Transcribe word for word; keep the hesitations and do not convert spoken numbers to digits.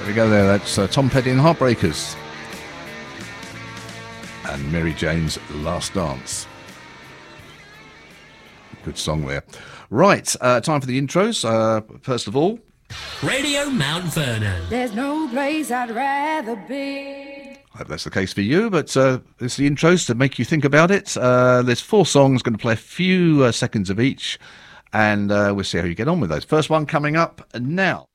There we go there, that's uh, Tom Petty and Heartbreakers. And Mary Jane's Last Dance. Good song there. Right, uh, time for the intros. Uh, first of all... Radio Mount Vernon. There's no place I'd rather be. I hope that's the case for you, but uh, it's the intros to make you think about it. Uh, there's four songs, going to play a few uh, seconds of each, and uh, we'll see how you get on with those. First one coming up now.